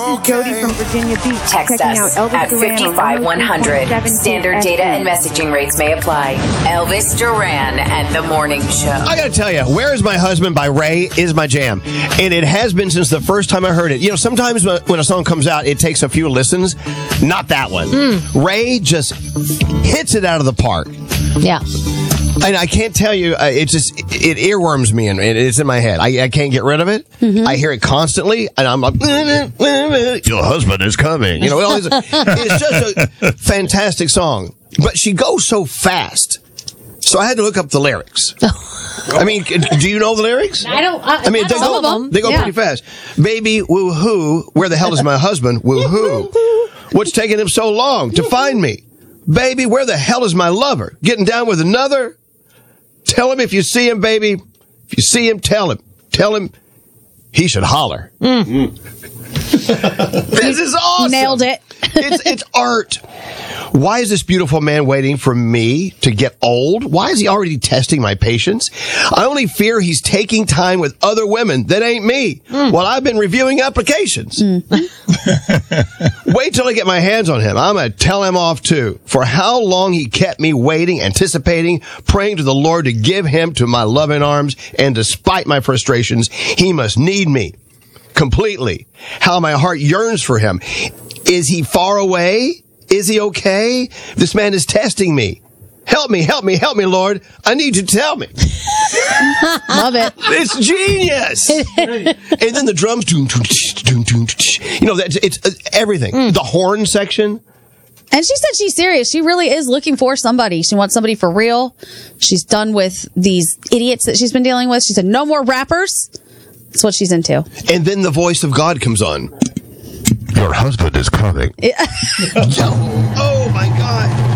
This is Jody from Virginia Beach. Text checking us out Elvis at Duran 55100. Standard data and messaging rates may apply. Elvis Duran and the Morning Show. I gotta tell you, Where Is My Husband by Ray is my jam. And it has been since the first time I heard it. You know, sometimes when a song comes out, it takes a few listens. Not that one. Ray just hits it out of the park. Yeah. And I can't tell you, it earworms me and it's in my head. I can't get rid of it. I hear it constantly and I'm like, your husband is coming. You know, it's just a fantastic song. But she goes so fast. So I had to look up the lyrics. I mean, do you know the lyrics? I don't. They go pretty fast. Baby, woo-hoo, where the hell is my husband? Woo-hoo. What's taking him so long to find me? Baby, where the hell is my lover? Getting down with another? Tell him if you see him, baby. If you see him, tell him. Tell him he should holler. This is awesome. Nailed it. It's art. Why is this beautiful man waiting for me to get old? Why is he already testing my patience? I only fear he's taking time with other women that ain't me while I've been reviewing applications. Wait till I get my hands on him. I'm going to tell him off too. For how long he kept me waiting, anticipating, praying to the Lord to give him to my loving arms. And despite my frustrations, he must need me completely. How my heart yearns for him. Is he far away? Is he okay? This man is testing me. Help me, Lord. I need you to tell me. Love it. It's genius. And then the drums. You know, it's everything. The horn section. And she said she's serious. She really is looking for somebody. She wants somebody for real. She's done with these idiots that she's been dealing with. She said no more rappers. That's what she's into. And then the voice of God comes on. Your husband is coming. Oh, my God.